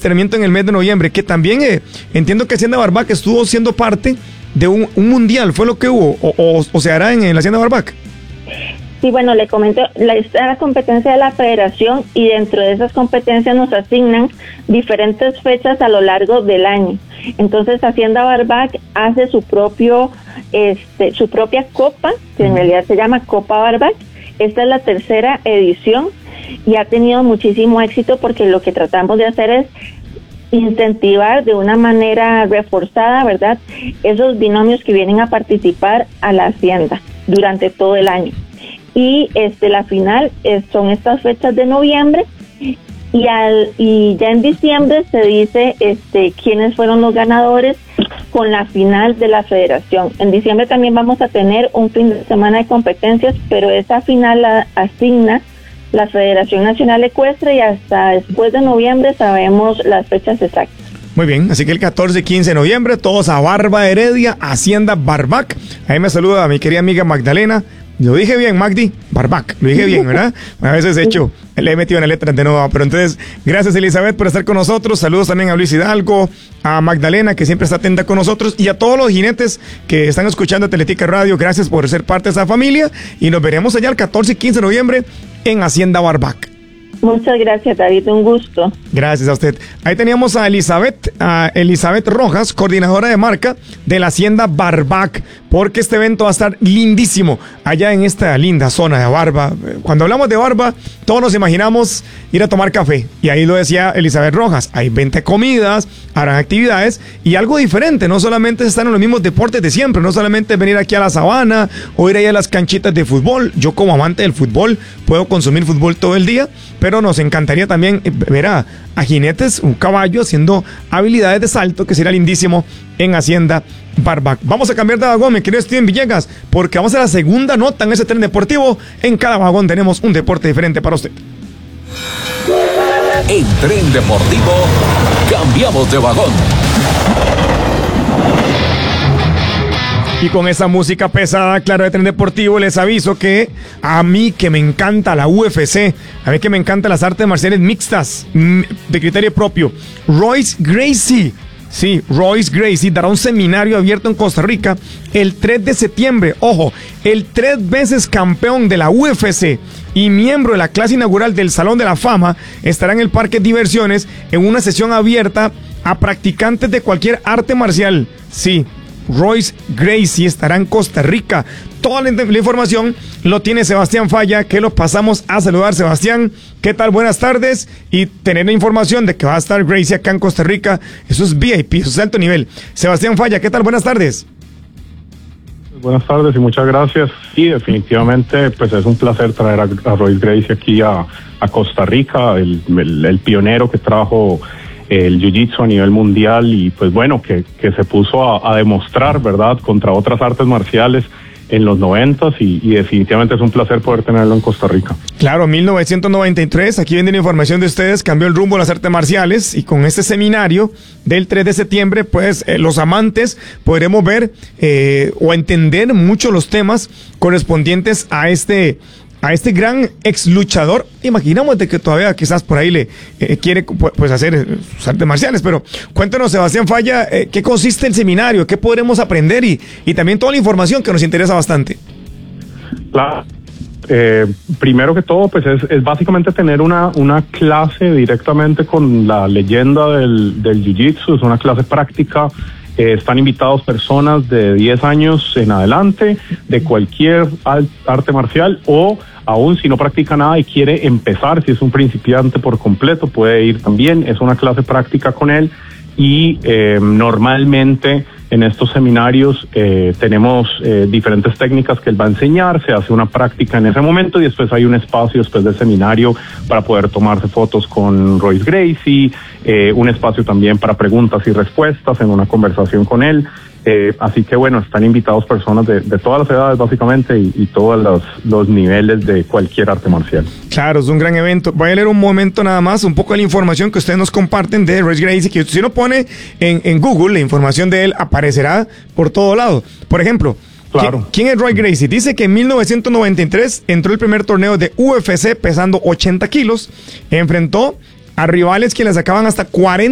estrenamiento en el mes de noviembre, que también entiendo que Hacienda Barbac estuvo siendo parte de un mundial, ¿fue lo que hubo? ¿O se hará en la Hacienda Barbac? Sí, bueno, le comento, está la competencia de la federación y dentro de esas competencias nos asignan diferentes fechas a lo largo del año. Entonces Hacienda Barbac hace su propia copa, que en realidad se llama Copa Barbac. Esta es la tercera edición y ha tenido muchísimo éxito porque lo que tratamos de hacer es incentivar de una manera reforzada, ¿verdad?, esos binomios que vienen a participar a la hacienda durante todo el año. Y la final son estas fechas de noviembre y ya en diciembre se dice quiénes fueron los ganadores con la final de la federación. En diciembre también vamos a tener un fin de semana de competencias, pero esa final la asigna la Federación Nacional Ecuestre y hasta después de noviembre sabemos las fechas exactas. Muy bien, así que el 14 y 15 de noviembre, todos a Barba Heredia, Hacienda Barbac. Ahí me saluda mi querida amiga Magdalena. Lo dije bien, Magdi, Barbac, lo dije bien, ¿verdad? A veces le he metido una letra de nuevo, pero entonces, gracias Elizabeth por estar con nosotros, saludos también a Luis Hidalgo, a Magdalena, que siempre está atenta con nosotros, y a todos los jinetes que están escuchando Teletica Radio, gracias por ser parte de esa familia, y nos veremos allá el 14 y 15 de noviembre en Hacienda Barbac. Muchas gracias, David, un gusto. Gracias a usted. Ahí teníamos a Elizabeth Rojas, coordinadora de marca de la Hacienda Barbac, porque este evento va a estar lindísimo allá en esta linda zona de Barba. Cuando hablamos de Barba, todos nos imaginamos ir a tomar café, y ahí lo decía Elizabeth Rojas, hay 20 comidas, harán actividades, y algo diferente, no solamente están en los mismos deportes de siempre, no solamente venir aquí a la sabana, o ir ahí a las canchitas de fútbol. Yo como amante del fútbol, puedo consumir fútbol todo el día, pero nos encantaría también ver a jinetes, un caballo haciendo habilidades de salto, que será lindísimo en Hacienda Barbac. Vamos a cambiar de vagón, mi querido Steven Villegas, porque vamos a la segunda nota en ese tren deportivo. En cada vagón tenemos un deporte diferente para usted. En Tren Deportivo, cambiamos de vagón. Y con esa música pesada, claro, de Tren Deportivo, les aviso que a mí que me encanta la UFC, a mí que me encantan las artes marciales mixtas, de criterio propio, Royce Gracie dará un seminario abierto en Costa Rica el 3 de septiembre. Ojo, el 3 veces campeón de la UFC y miembro de la clase inaugural del Salón de la Fama estará en el Parque de Diversiones en una sesión abierta a practicantes de cualquier arte marcial. Sí, Royce Gracie estará en Costa Rica. Toda la información lo tiene Sebastián Falla, que lo pasamos a saludar. Sebastián, ¿qué tal? Buenas tardes. Y tener la información de que va a estar Gracie acá en Costa Rica, eso es VIP, eso es alto nivel. Sebastián Falla, ¿qué tal? Buenas tardes. Buenas tardes y muchas gracias. Sí, definitivamente, pues es un placer traer a Royce Gracie aquí a Costa Rica, el pionero que trajo el jiu-jitsu a nivel mundial y pues bueno, que se puso a demostrar, ¿verdad?, contra otras artes marciales en los 90s y definitivamente es un placer poder tenerlo en Costa Rica. Claro, 1993, aquí viene la información de ustedes, cambió el rumbo de las artes marciales y con este seminario del 3 de septiembre, pues los amantes podremos ver o entender mucho los temas correspondientes a este gran ex luchador. Imaginamos de que todavía quizás por ahí le quiere pues hacer sus artes marciales, pero cuéntanos, Sebastián Falla, ¿qué consiste el seminario? ¿Qué podremos aprender? Y también toda la información que nos interesa bastante. Claro. Primero que todo, pues es básicamente tener una clase directamente con la leyenda del jiu-jitsu, es una clase práctica. Están invitados personas de 10 años en adelante, de cualquier arte marcial, o aún si no practica nada y quiere empezar, si es un principiante por completo, puede ir también. Es una clase práctica con él y normalmente en estos seminarios tenemos diferentes técnicas que él va a enseñar, se hace una práctica en ese momento y después hay un espacio después del seminario para poder tomarse fotos con Royce Gracie, un espacio también para preguntas y respuestas en una conversación con él. Así que bueno, están invitados personas de todas las edades básicamente y todos los niveles de cualquier arte marcial. Claro, es un gran evento. Voy a leer un momento nada más, un poco de la información que ustedes nos comparten de Royce Gracie, que si uno pone en Google, la información de él aparecerá por todo lado. Por ejemplo, claro. ¿Quién es Royce Gracie? Dice que en 1993 entró el primer torneo de UFC pesando 80 kilos, enfrentó a rivales que le sacaban hasta 40